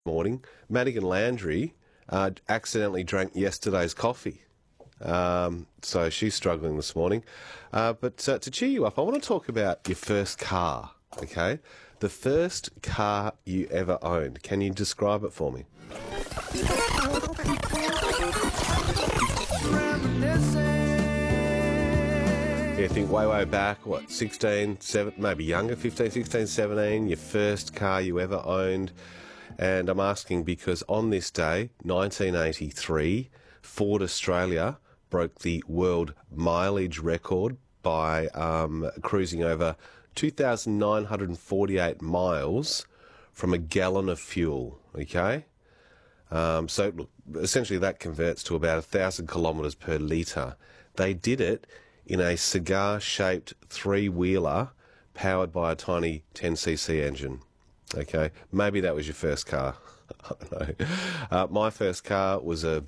morning, Madigan Landry accidentally drank yesterday's coffee. So she's struggling this morning. But to cheer you up, I want to talk about your first car, okay? The first car you ever owned. Can you describe it for me? Yeah, think way back, 16, 7, maybe younger, 15, 16, 17, your first car you ever owned. And I'm asking because on this day, 1983, Ford Australia broke the world mileage record by cruising over 2,948 miles from a gallon of fuel, okay? So, look, essentially that converts to about 1,000 kilometres per litre. They did it in a cigar-shaped three-wheeler powered by a tiny 10cc engine. Okay, maybe that was your first car. I don't know. My first car was a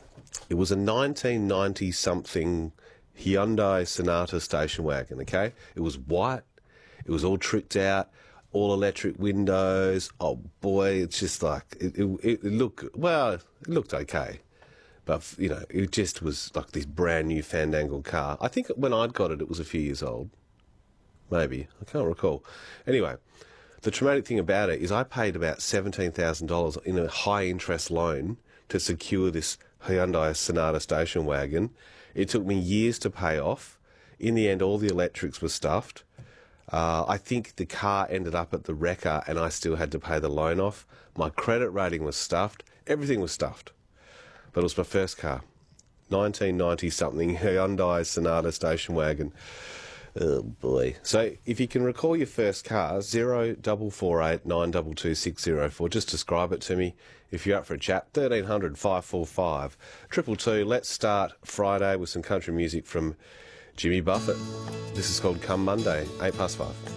1990-something Hyundai Sonata station wagon, okay? It was white, it was all tricked out, all electric windows. Oh boy, it's just like, it looked okay. But, you know, it just was like this brand new fandangled car. I think when I'd got it, it was a few years old. Maybe. I can't recall. Anyway, the traumatic thing about it is I paid about $17,000 in a high-interest loan to secure this Hyundai Sonata station wagon. It took me years to pay off. In the end, all the electrics were stuffed. I think the car ended up at the wrecker and I still had to pay the loan off. My credit rating was stuffed. Everything was stuffed. But it was my first car. 1990-something Hyundai Sonata station wagon. Oh boy. So if you can recall your first car, 0448 922 604, just describe it to me. If you're up for a chat, 1300 545 222. Let's start Friday with some country music from Jimmy Buffett. This is called Come Monday, 5:08.